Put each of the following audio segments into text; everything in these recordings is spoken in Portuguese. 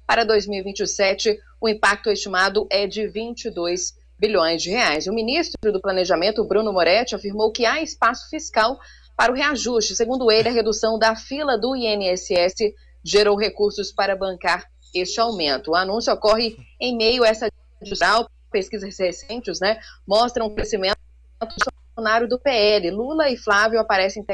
Para 2027, o impacto estimado é de 22 bilhões de reais. O ministro do Planejamento, Bruno Moretti, afirmou que há espaço fiscal para o reajuste. Segundo ele, a redução da fila do INSS gerou recursos para bancar este aumento. O anúncio ocorre em meio a essa digital. Pesquisas recentes, mostram um crescimento do PL. Lula e Flávio aparecem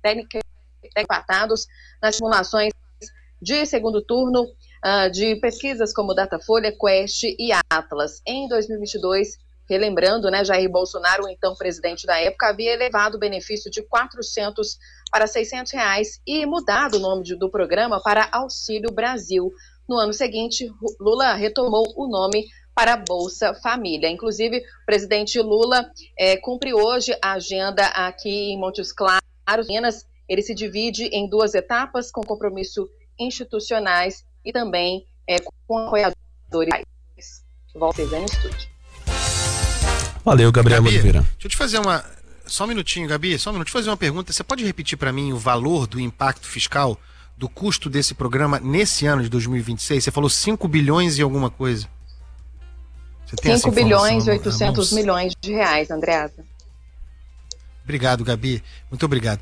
empatados nas simulações de segundo turno de pesquisas como Datafolha, Quest e Atlas. Em 2022, relembrando, Jair Bolsonaro, o então presidente da época, havia elevado o benefício de R$ 400 para R$ 600 e mudado o nome do programa para Auxílio Brasil. No ano seguinte, Lula retomou o nome para Bolsa Família. Inclusive, o presidente Lula cumpre hoje a agenda aqui em Montes Claros, Minas. Ele se divide em 2 etapas, com compromissos institucionais e também com apoiadores. Volto no estúdio. Valeu, Gabriel Oliveira. Deixa eu te fazer só um minutinho, Gabi, só um minuto. Deixa eu fazer uma pergunta. Você pode repetir para mim o valor do impacto fiscal, do custo desse programa nesse ano de 2026? Você falou 5 bilhões e alguma coisa. 5 bilhões e 800 milhões de reais, Andreasa. Obrigado, Gabi. Muito obrigado.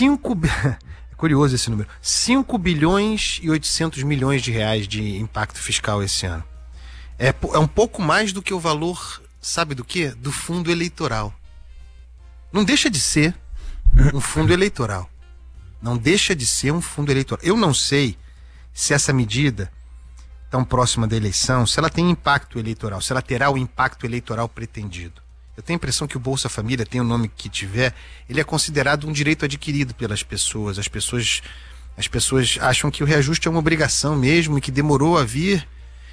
É curioso esse número. 5 bilhões e 800 milhões de reais de impacto fiscal esse ano. É um pouco mais do que o valor, sabe do quê? Do fundo eleitoral. Não deixa de ser um fundo eleitoral. Não deixa de ser um fundo eleitoral. Eu não sei se essa medida tão próxima da eleição, se ela tem impacto eleitoral, se ela terá o impacto eleitoral pretendido. Eu tenho a impressão que o Bolsa Família, tem o nome que tiver, ele é considerado um direito adquirido pelas pessoas. As pessoas acham que o reajuste é uma obrigação mesmo, e que demorou a vir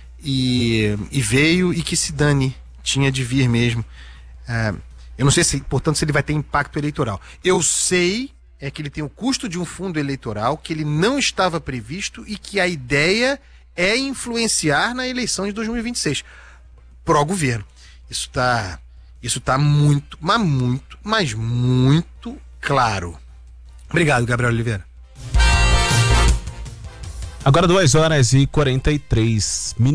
e veio, e que se dane, tinha de vir mesmo. Eu não sei, portanto, se ele vai ter impacto eleitoral. Eu sei que ele tem o custo de um fundo eleitoral, que ele não estava previsto e que a ideia é influenciar na eleição de 2026 pro governo. Isso tá muito, mas muito claro. Obrigado, Gabriel Oliveira. Agora 2h43.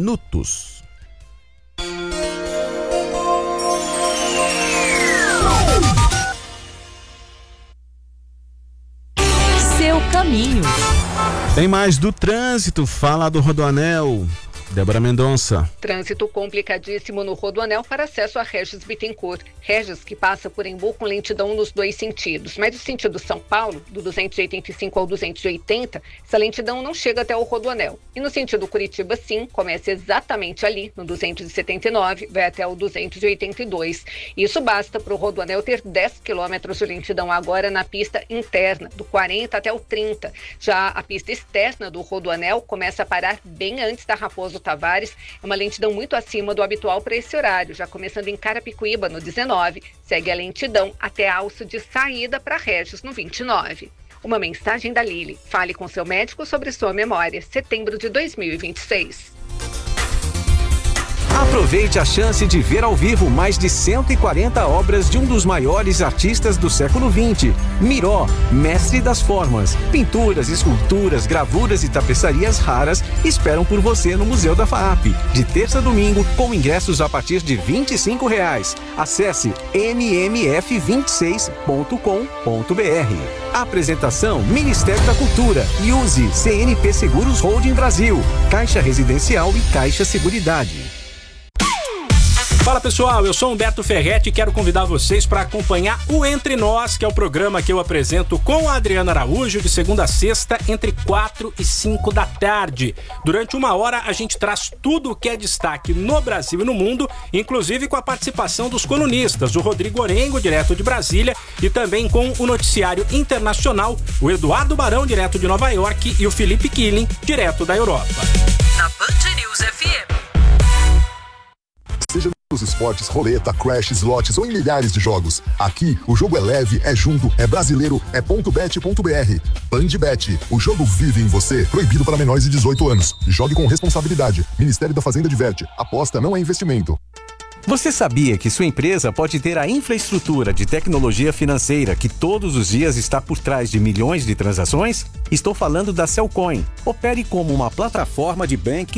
Seu caminho. Tem mais do trânsito, fala do Rodoanel. Débora Mendonça. Trânsito complicadíssimo no Rodoanel para acesso a Regis Bittencourt. Regis que passa por Embu com lentidão nos 2 sentidos. Mas no sentido São Paulo, do 285 ao 280, essa lentidão não chega até o Rodoanel. E no sentido Curitiba, sim, começa exatamente ali, no 279, vai até o 282. Isso basta para o Rodoanel ter 10 quilômetros de lentidão agora na pista interna, do 40 até o 30. Já a pista externa do Rodoanel começa a parar bem antes da Raposo Tavares, é uma lentidão muito acima do habitual para esse horário, já começando em Carapicuíba no 19, segue a lentidão até Alço de saída para Regis no 29. Uma mensagem da Lili, fale com seu médico sobre sua memória, setembro de 2026. Aproveite a chance de ver ao vivo mais de 140 obras de um dos maiores artistas do século XX, Miró, mestre das formas. Pinturas, esculturas, gravuras e tapeçarias raras esperam por você no Museu da FAAP, de terça a domingo, com ingressos a partir de R$ 25. Acesse mmf26.com.br. Apresentação Ministério da Cultura e use CNP Seguros Holding Brasil, Caixa Residencial e Caixa Seguridade. Fala pessoal, eu sou Humberto Ferretti e quero convidar vocês para acompanhar o Entre Nós, que é o programa que eu apresento com a Adriana Araújo de segunda a sexta, entre 4 e 5 da tarde. Durante 1 hora a gente traz tudo o que é destaque no Brasil e no mundo, inclusive com a participação dos colunistas, o Rodrigo Orengo, direto de Brasília, e também com o noticiário internacional, o Eduardo Barão, direto de Nova York, e o Felipe Killing, direto da Europa. Na Band News FM. Seja nos esportes, roleta, crash, slots ou em milhares de jogos. Aqui, o jogo é leve, é junto, é brasileiro, é .bet.br. Bandbet, o jogo vive em você. Proibido para menores de 18 anos. Jogue com responsabilidade. Ministério da Fazenda diverte. Aposta não é investimento. Você sabia que sua empresa pode ter a infraestrutura de tecnologia financeira que todos os dias está por trás de milhões de transações? Estou falando da Cellcoin. Opere como uma plataforma de banking